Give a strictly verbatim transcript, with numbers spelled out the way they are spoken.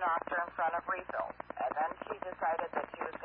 knocked her in front of refills. And then she decided that she was